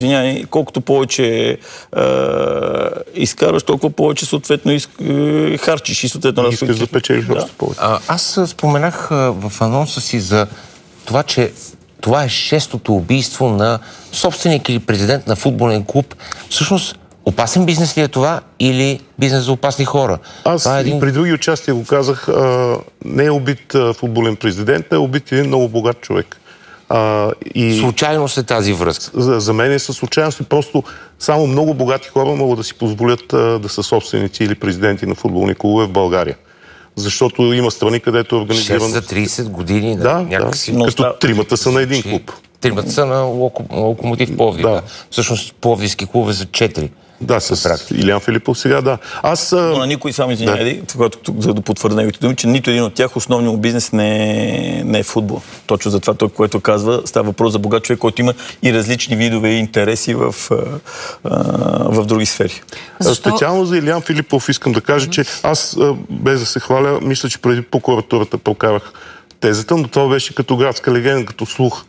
Извиняй, колкото повече изкарваш, толкова повече съответно харчиш и съответно искаш да печелиш още повече. Аз споменах в анонса си за това, че това е 6-то убийство на собственик или президент на футболен клуб. Всъщност, опасен бизнес ли е това или бизнес за опасни хора? Аз и при други участия го казах, не е убит футболен президент, е убит един много богат човек. Случайно се тази връзка? За мен е със случайност. Просто само много богати хора могат да си позволят да са собственици или президенти на футболни клубове в България. Защото има страни, където е организирано... 6 за 30 години, някакси... Като тримата са на един клуб. Тримата са на Локомотив Пловдив. Да. Всъщност пловдивски клубове за 4. Да, с Илиян Филипов сега, да. Но на никой само извиняй, за да потвърда неговите думи, че нито един от тях основният бизнес не е футбол. Точно за това той, което казва, става въпрос за богат човек, който има и различни видове интереси в други сфери. Специално за Илиян Филипов искам да кажа, че аз, без да се хваля, мисля, че преди прокуратурата прокарах тезата, но това беше като градска легенда, като слух,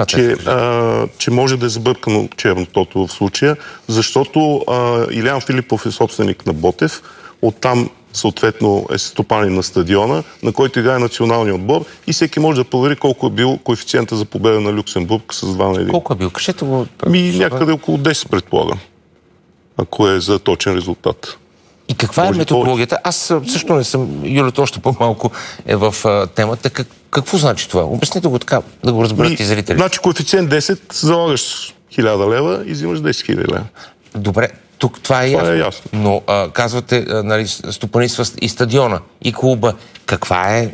че може да е сбъркано чернотото в случая, защото Илиян Филипов е собственик на Ботев, оттам съответно е стопанин на стадиона, на който играе националния отбор и всеки може да провери колко е бил коефициента за победа на Люксембург с 2 на 1. Колко е бил? Кажете го. Някъде около 10, предполагам, ако е за точен резултат. И каква е методологията? Аз също не съм, Юлето още по-малко е в темата. Какво значи това? Обясните го така, да го разберат и зрители. Значи коефициент 10, залагаш 1000 лева и взимаш 10 000 лева. Добре, тук това е ясно. Но казвате, нали, стопанисва и стадиона, и клуба. Каква е...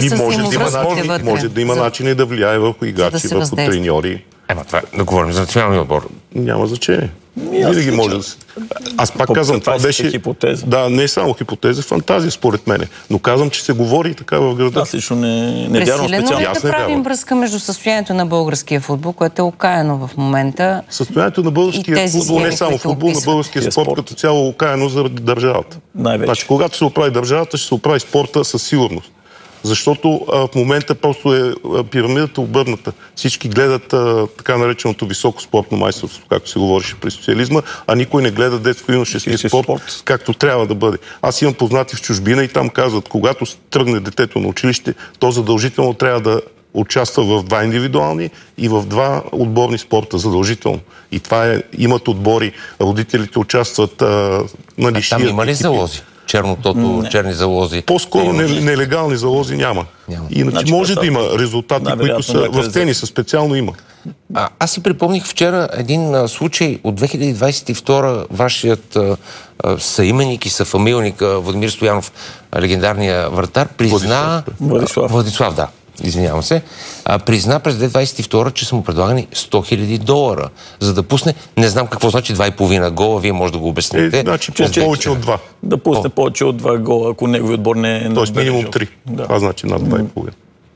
Може да има начини да влияе върху играчи, върху треньори. Това да говорим за националния отбор. Няма значение. Винаги може да се... Аз пак казвам, това беше... хипотеза. Да, не е само хипотеза, фантазия според мене. Но казвам, че се говори така в града. Аз лично не вярвам специално. Да правим връзка между състоянието на българския футбол, което е окаяно в момента. Състоянието на българския футбол, не само футбол, на българския спорт като цяло окаяно заради държавата. Значи, когато се оправи държавата, ще се оправи спорта със сигурност. Защото в момента просто е пирамидата обърната. Всички гледат така нареченото високо спортно майсторство, както се говореше при социализма, а никой не гледа детско-юношеския спорт, както трябва да бъде. Аз имам познати в чужбина и там казват, когато тръгне детето на училище, то задължително трябва да участва в 2 индивидуални и в 2 отборни спорта, задължително. И това е, имат отбори, родителите участват на лишия. Там има ли залози? Чернотото, черни залози. По-скоро нелегални залози няма. Иначе може да има резултати, които са в тениса специално има. Аз си припомних вчера един случай от 2022, вашият съименник и съфамилник Владимир Стоянов, легендарния вратар, призна... Владислав, да. Извинявам се, призна през 2022, че са му предлагани $100,000, за да пусне, не знам какво значи 2,5 гола, вие може да го обясните. Значи повече от 2. Да пусне повече от 2 гола, ако неговият отбор не е... Тоест минимум 3. Да. Това значи над 2,5.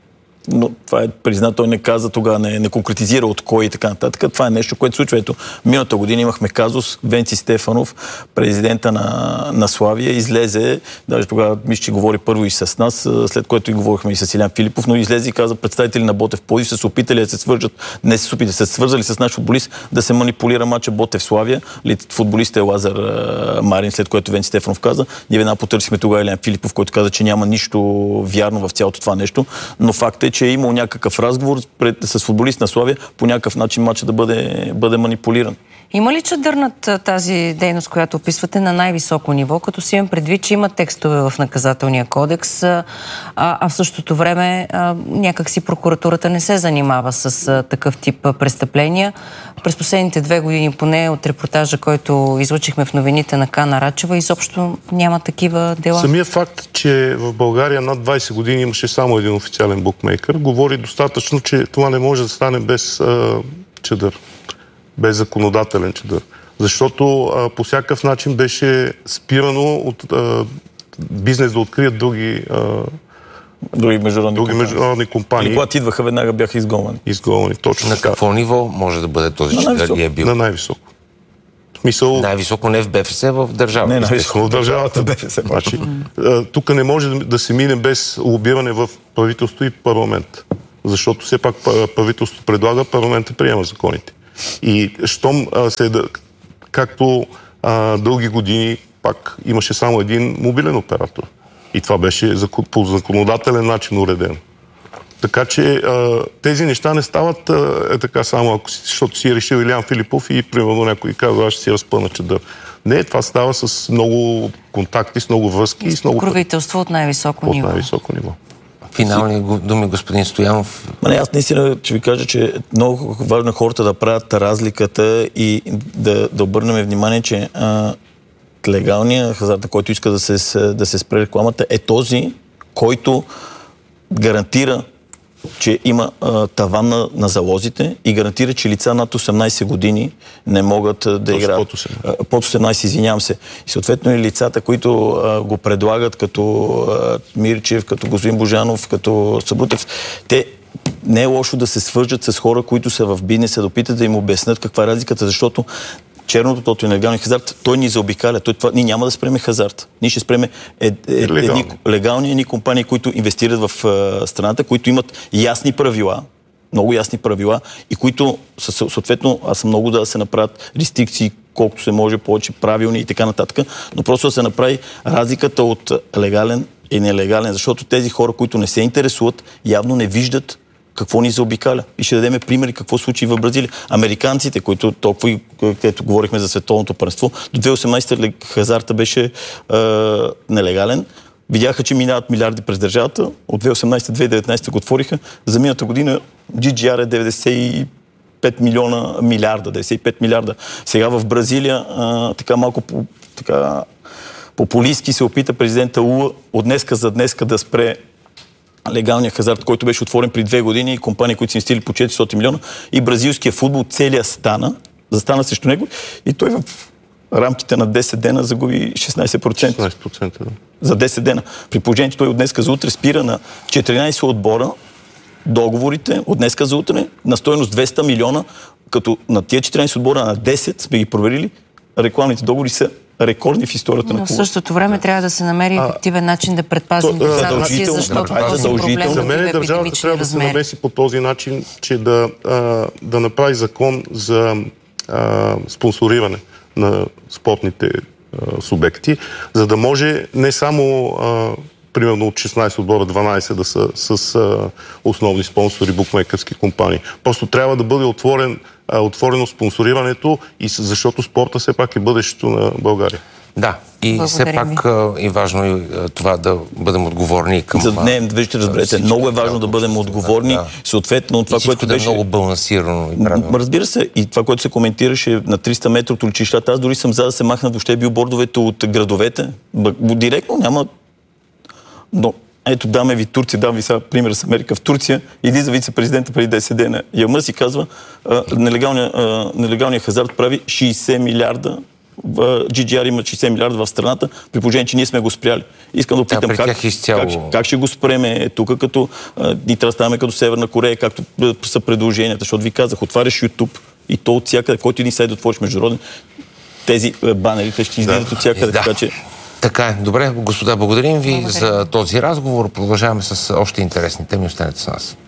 Но това е признат, той не каза тогава, не конкретизира от кой и така нататък. Това е нещо, което случва. Ето, миналата година имахме казус, Венци Стефанов, президента на Славия, излезе, даже тогава мисля, че говори първо и с нас, след което и говорихме и с Илиян Филипов, но излезе и каза, представители на Ботев Пловдив са се опитали да се свържат, не се опитали, са се свързали с наш футболист да се манипулира матча Ботев Славия. Футболистът е Лазар Марин, след което Венци Стефанов каза. Ние веднага потърсихме тогава Илиян Филипов, който каза, че няма нищо вярно в цялото това нещо, но факт е, че е имал някакъв разговор с футболист на Славия, по някакъв начин матча да бъде манипулиран. Има ли чадърнат тази дейност, която описвате на най-високо ниво, като си имам предвид, че има текстове в наказателния кодекс, а в същото време някак си прокуратурата не се занимава с такъв тип престъпления? През последните 2 години, поне от репортажа, който излучихме в новините на Кана Рачева, изобщо няма такива дела. Самият факт, че в България над 20 години имаше само един официален букмейкър, говори достатъчно, че това не може да стане без чадър. Без законодателен чадър. Защото по всякакъв начин беше спирано от бизнес да открият други международни компании. И когато идваха, веднага бяха изгонвани. Изгонвани, точно. На какво ниво може да бъде този чадър? На най-високо. Най-високо не в БФС, в държавата. Не, най-високо в държавата. Значи, тук не може да се мине без лобиране в правителство и парламент. Защото все пак правителството предлага, парламентът приема законите. И щом както дълги години пак имаше само един мобилен оператор. И това беше по законодателен начин уредено. Така че тези неща не стават така само, защото си е решил Илиян Филипов и примерно някой казва, аз ще си разпъна чадър. Не, това става с много контакти, с много връзки и с много... Покровителство от най-високо ниво. От най-високо ниво. Финални думи, господин Стоянов. Аз наистина ще ви кажа, че много важно хората да правят разликата и да обърнем внимание, че легалният хазарт, на който иска да се спре рекламата, е този, който гарантира, че има таван на залозите и гарантира, че лица над 18 години не могат да играят. Под 18, извинявам се. И съответно и лицата, които го предлагат, като Мирчев, като господин Божанов, като Събутев, те не е лошо да се свържат с хора, които са в бизнеса, да опитат да им обяснят каква е разликата, защото черното тото и нелегалния хазарт, той ни заобикаля. Ние няма да спреме хазарт. Ние ще спреме легални едни компании, които инвестират в страната, които имат ясни правила, много ясни правила и които съответно, аз съм много да се направят рестрикции, колкото се може повече правилни и така нататък, но просто да се направи разликата от легален и нелегален, защото тези хора, които не се интересуват, явно не виждат какво ни заобикаля. И ще дадем примери какво случи в Бразилия. Американците, които толкова, където говорихме за световното първенство, до 2018 хазарта беше нелегален. Видяха, че минават милиарди през държавата. От 2018-2019 го отвориха. За миналата година GGR е 95 милиарда. 95 милиарда. Сега в Бразилия така малко популистски се опита президента Лула от днеска за днеска да спре легалния хазарт, който беше отворен при 2 години и компании, които са инвестирали по 400 милиона и бразилския футбол целия застана срещу него и той в рамките на 10 дена загуби 16%. 16%, да. За 10 дена. При положение, че той от днеска за утре спира на 14 отбора договорите от днеска за утре на стойност 200 милиона, като на тия 14 отбора на 10 сме ги проверили, рекламните договори са рекордни в историята на клуба. Но в същото време трябва да се намери ефективен начин да предпазим децата си, защото този проблем за мен държавата трябва да се намеси по този начин, че да направи закон за спонсориране на спортните субекти, за да може не само примерно от 16 отбора 12 да са с основни спонсори, букмекърски компании. Просто трябва да бъде отворено спонсорирането, защото спорта все пак е бъдещето на България. Да, и все пак е важно това да бъдем отговорни към... Вижте, разберете, много е важно да бъдем отговорни, съответно това, което беше... да е много балансирано и правилно. Разбира се, и това, което се коментираше на 300 метра от училищата, аз дори съм за да се махнат въобще билбордовете от градовете. Директно няма... Но ето даме ви Турция, дам ви сега пример с Америка. В Турция излиза вице-президента преди 10 дена. Ямъс и казва, нелегалният хазарт прави 60 милиарда. GGR има 60 милиарда в страната, при положение, че ние сме го спряли. Искам да опитам как ще го спреме тук, като ни трябва да ставаме като Северна Корея, както са предложенията, защото ви казах, отваряш YouTube и то от всякъде, който ни сайт да отвориш международен, тези банерите ще излизат от всякъде, така че... Така е. Добре, господа, благодарим ви за този разговор. Продължаваме с още интересни теми. Останете с нас.